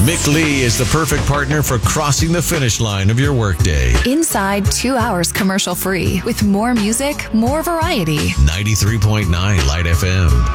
Mick Lee is the perfect partner for crossing the finish line of your workday. Inside 2 hours commercial free with more music, more variety. 93.9 Light FM.